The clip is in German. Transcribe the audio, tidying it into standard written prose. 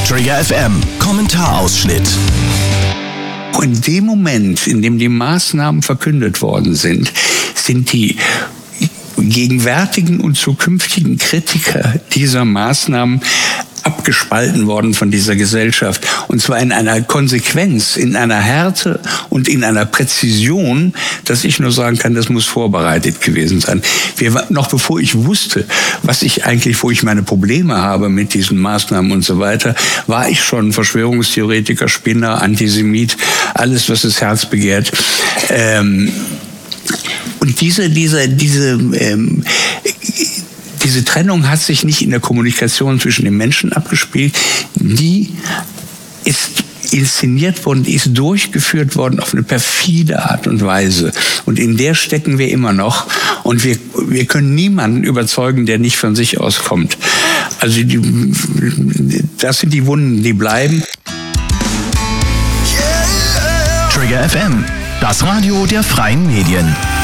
Trigger FM Kommentarausschnitt. In dem Moment, in dem die Maßnahmen verkündet worden sind, sind die gegenwärtigen und zukünftigen Kritiker dieser Maßnahmen abgespalten worden von dieser Gesellschaft. Und zwar in einer Konsequenz, in einer Härte und in einer Präzision, dass ich nur sagen kann, das muss vorbereitet gewesen sein. Noch bevor ich wusste, wo ich meine Probleme habe mit diesen Maßnahmen und so weiter, war ich schon Verschwörungstheoretiker, Spinner, Antisemit, alles, was das Herz begehrt. Und diese Trennung hat sich nicht in der Kommunikation zwischen den Menschen abgespielt. Die ist inszeniert worden, die ist durchgeführt worden auf eine perfide Art und Weise. Und in der stecken wir immer noch. Und wir können niemanden überzeugen, der nicht von sich aus kommt. Also das sind die Wunden, die bleiben. Trigger FM, das Radio der freien Medien.